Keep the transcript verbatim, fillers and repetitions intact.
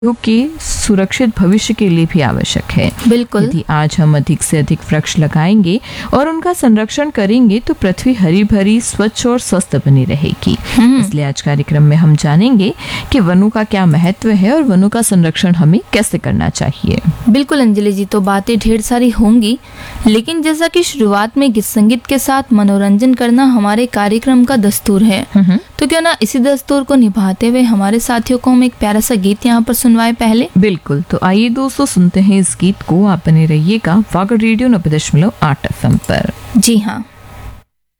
के सुरक्षित भविष्य के लिए भी आवश्यक है। बिल्कुल। यदि आज हम अधिक से अधिक वृक्ष लगाएंगे और उनका संरक्षण करेंगे तो पृथ्वी हरी भरी, स्वच्छ और स्वस्थ बनी रहेगी। इसलिए आज कार्यक्रम में हम जानेंगे कि वनों का क्या महत्व है और वनों का संरक्षण हमें कैसे करना चाहिए। बिल्कुल अंजलि जी, तो बातें ढेर सारी होंगी, लेकिन जैसा कि शुरुआत में गीत संगीत के साथ मनोरंजन करना हमारे कार्यक्रम का दस्तूर है, तो क्यों ना इसी दस्तूर को निभाते हुए हमारे साथियों को हम एक प्यारा सा गीत यहाँ पर सुनवाए पहले। बिल्कुल, तो आइए दोस्तों सुनते हैं इस गीत को। आप बने रहिएगा वागड़ रेडियो नब्बे दशमलव आठ एफ एम पर। जी हाँ।